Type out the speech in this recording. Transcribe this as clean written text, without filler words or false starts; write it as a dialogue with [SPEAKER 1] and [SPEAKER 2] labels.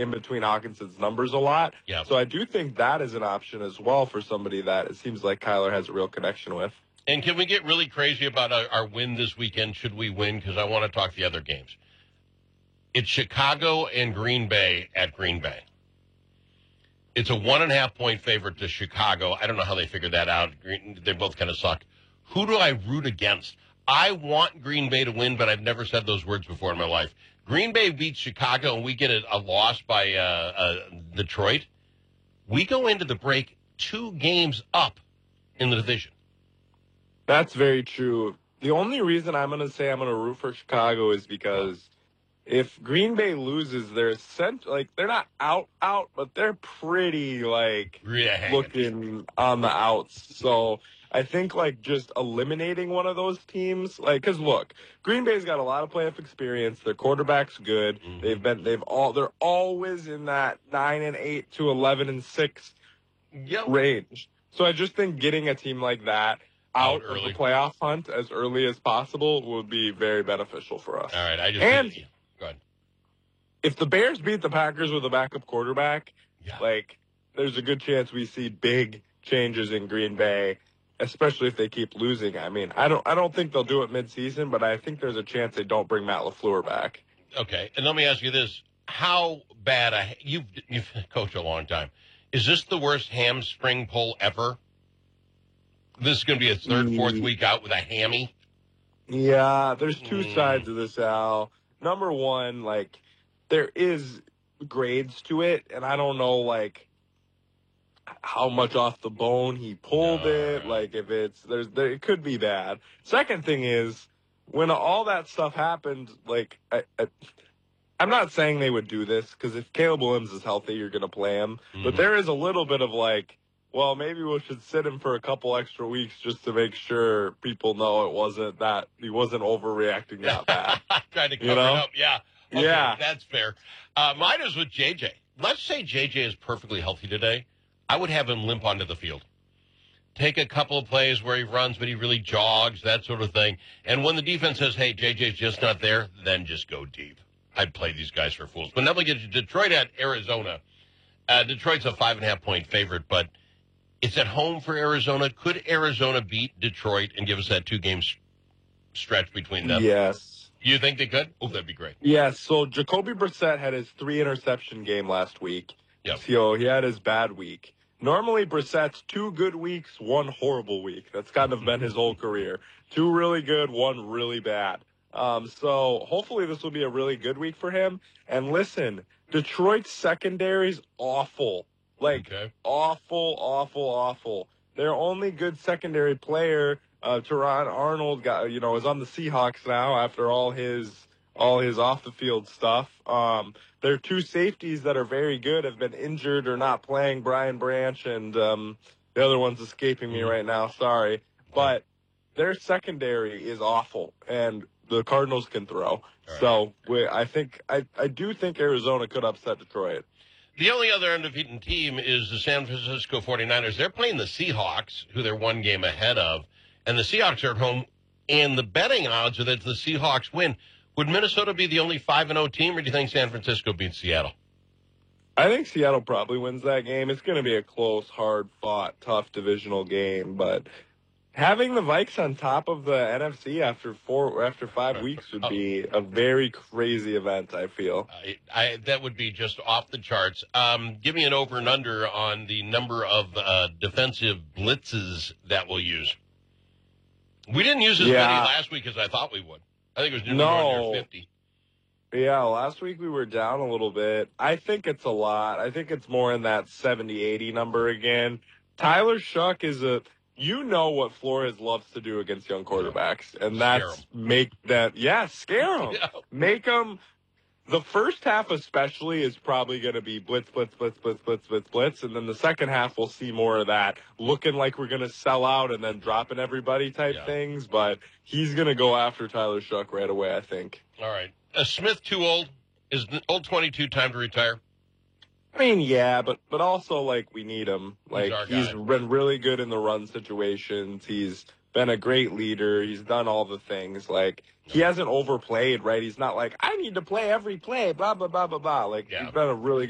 [SPEAKER 1] in between Hawkinson's numbers a lot.
[SPEAKER 2] Yeah.
[SPEAKER 1] So I do think that is an option as well for somebody that it seems like Kyler has a real connection with.
[SPEAKER 2] And can we get really crazy about our win this weekend? Should we win? Because I want to talk the other games. It's Chicago and Green Bay at Green Bay. It's a 1.5-point favorite to Chicago. I don't know how they figured that out. They both kind of suck. Who do I root against? I want Green Bay to win, but I've never said those words before in my life. Green Bay beats Chicago, and we get a loss by Detroit. We go into the break 2 games up in the division.
[SPEAKER 1] That's very true. The only reason I'm going to say I'm going to root for Chicago is because if Green Bay loses, they're not out, but they're pretty looking on the outs. So I think just eliminating one of those teams, because look, Green Bay's got a lot of playoff experience. Their quarterback's good.
[SPEAKER 2] Mm-hmm.
[SPEAKER 1] They're always in that 9-8 to 11-6 range. So I just think getting a team like that out of the playoff hunt as early as possible would be very beneficial for us.
[SPEAKER 2] All right, go ahead.
[SPEAKER 1] If the Bears beat the Packers with a backup quarterback, there's a good chance we see big changes in Green Bay, especially if they keep losing. I mean, I don't think they'll do it midseason, but I think there's a chance they don't bring Matt LaFleur back.
[SPEAKER 2] Okay, and let me ask you this: how bad you've coached a long time? Is this the worst hamstring pull ever? This is going to be a third, 4th week out with a hammy?
[SPEAKER 1] Yeah, there's 2 sides of this, Al. Number one, there is grades to it, and I don't know, how much off the bone he pulled it. If it could be bad. Second thing is, when all that stuff happened, I'm not saying they would do this, because if Caleb Williams is healthy, you're going to play him. Mm-hmm. But there is a little bit of well, maybe we should sit him for a couple extra weeks just to make sure people know he wasn't overreacting that bad.
[SPEAKER 2] Trying to cover it up, yeah. Okay,
[SPEAKER 1] yeah.
[SPEAKER 2] That's fair. Mine is with JJ. Let's say JJ is perfectly healthy today. I would have him limp onto the field. Take a couple of plays where he runs, but he really jogs, that sort of thing. And when the defense says, hey, JJ's just not there, then just go deep. I'd play these guys for fools. But now we get to Detroit at Arizona. Detroit's a 5.5-point favorite, but it's at home for Arizona. Could Arizona beat Detroit and give us that 2-game stretch between them?
[SPEAKER 1] Yes.
[SPEAKER 2] You think they could? Oh, that'd be great.
[SPEAKER 1] Yes. So Jacoby Brissett had his 3-interception game last week.
[SPEAKER 2] Yep.
[SPEAKER 1] So he had his bad week. Normally, Brissett's 2 good weeks, 1 horrible week. That's kind of been his whole career. 2 really good, 1 really bad. So hopefully this will be a really good week for him. And listen, Detroit's secondary's awful. Awful. Their only good secondary player, Teron Arnold, is on the Seahawks now after all his off the field stuff. Their 2 safeties that are very good have been injured or not playing, Brian Branch and the other one's escaping me right now. Sorry, but their secondary is awful, and the Cardinals can throw. Right. So I do think Arizona could upset Detroit.
[SPEAKER 2] The only other undefeated team is the San Francisco 49ers. They're playing the Seahawks, who they're 1 game ahead of, and the Seahawks are at home, and the betting odds are that the Seahawks win. Would Minnesota be the only 5-0 team, or do you think San Francisco beats Seattle?
[SPEAKER 1] I think Seattle probably wins that game. It's going to be a close, hard-fought, tough divisional game, but having the Vikes on top of the NFC after 5 weeks would be a very crazy event, I feel.
[SPEAKER 2] That would be just off the charts. Give me an over and under on the number of defensive blitzes that we'll use. We didn't use as many last week as I thought we would. I think it was near 50.
[SPEAKER 1] Yeah, last week we were down a little bit. I think it's a lot. I think it's more in that 70-80 number again. Tyler Shuck is what Flores loves to do against young quarterbacks, and that's scare them. Yeah. Make them. The first half especially is probably going to be blitz, and then the second half we'll see more of that, looking like we're going to sell out and then dropping everybody type things, but he's going to go after Tyler Shuck right away, I think.
[SPEAKER 2] All right. Smith too old? Is the old 22 time to retire?
[SPEAKER 1] I mean, yeah, but also, we need him. He's been really good in the run situations. He's been a great leader. He's done all the things. He hasn't overplayed, right? He's not I need to play every play, blah, blah, blah, blah, blah. He's been a really